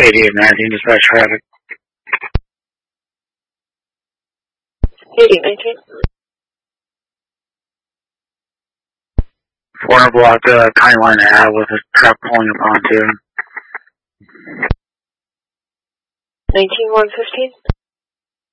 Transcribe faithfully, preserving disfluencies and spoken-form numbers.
eighty-eight nineteen, dispatch traffic. eighty-eight nineteen. Corner block, uh, County Line Ave with a truck pulling a pontoon. nineteen one fifteen.